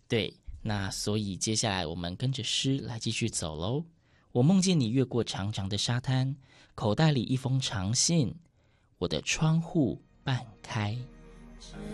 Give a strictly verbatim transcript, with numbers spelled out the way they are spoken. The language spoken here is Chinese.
对，那所以接下来我们跟着诗来继续走喽。我梦见你越过长长的沙滩，口袋里一封长信，我的窗户半开。